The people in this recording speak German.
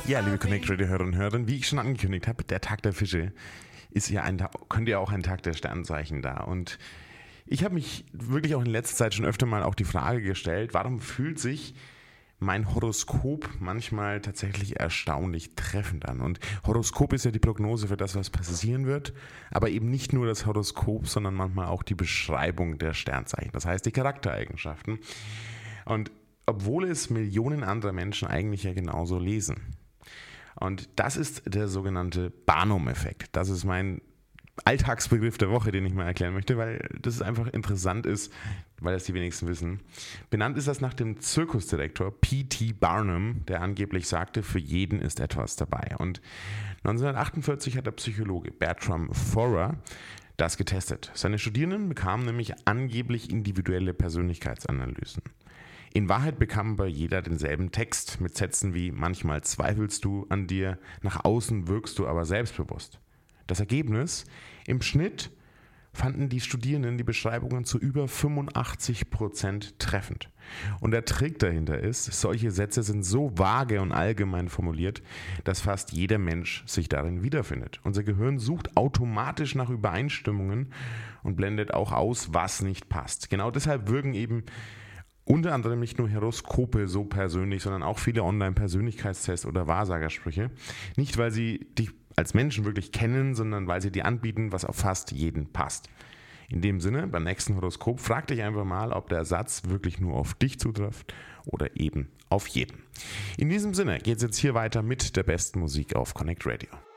Ja, liebe Connect Radio Hörerinnen und Hörer, wie ich schon angekündigt habe, der Tag der Fische ist ja könnte ja auch ein Tag der Sternzeichen da. Und ich habe mich wirklich auch in letzter Zeit schon öfter mal auch die Frage gestellt, warum fühlt sich mein Horoskop manchmal tatsächlich erstaunlich treffend an. Und Horoskop ist ja die Prognose für das, was passieren wird, aber eben nicht nur das Horoskop, sondern manchmal auch die Beschreibung der Sternzeichen, das heißt die Charaktereigenschaften. Und obwohl es Millionen anderer Menschen eigentlich ja genauso lesen. Und das ist der sogenannte Barnum-Effekt. Das ist mein Alltagsbegriff der Woche, den ich mal erklären möchte, weil das einfach interessant ist, weil das die wenigsten wissen. Benannt ist das nach dem Zirkusdirektor P.T. Barnum, der angeblich sagte, für jeden ist etwas dabei. Und 1948 hat der Psychologe Bertram Forer das getestet. Seine Studierenden bekamen nämlich angeblich individuelle Persönlichkeitsanalysen. In Wahrheit bekam aber jeder denselben Text mit Sätzen wie: manchmal zweifelst du an dir, nach außen wirkst du aber selbstbewusst. Das Ergebnis: im Schnitt fanden die Studierenden die Beschreibungen zu über 85% treffend. Und der Trick dahinter ist, solche Sätze sind so vage und allgemein formuliert, dass fast jeder Mensch sich darin wiederfindet. Unser Gehirn sucht automatisch nach Übereinstimmungen und blendet auch aus, was nicht passt. Genau deshalb wirken eben unter anderem nicht nur Horoskope so persönlich, sondern auch viele Online-Persönlichkeitstests oder Wahrsagersprüche. Nicht, weil sie dich als Menschen wirklich kennen, sondern weil sie dir anbieten, was auf fast jeden passt. In dem Sinne, beim nächsten Horoskop frag dich einfach mal, ob der Satz wirklich nur auf dich zutrifft oder eben auf jeden. In diesem Sinne geht es jetzt hier weiter mit der besten Musik auf Connect Radio.